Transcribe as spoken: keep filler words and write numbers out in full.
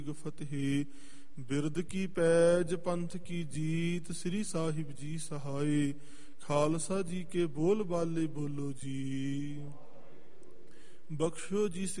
ਫਤਿਹ। ਬਿਰਦ ਕੀ ਪੈਜ ਪੰਥ ਕੀ ਜੀਤ, ਸ੍ਰੀ ਸਾਹਿਬ ਜੀ ਸਹਾਏ। ਖਾਲਸਾ ਜੀ ਕੇ ਬੋਲ ਬਾਲੇ ਬੋਲੋ ਜੀ। ਬਖਸ਼ੋ ਜੀ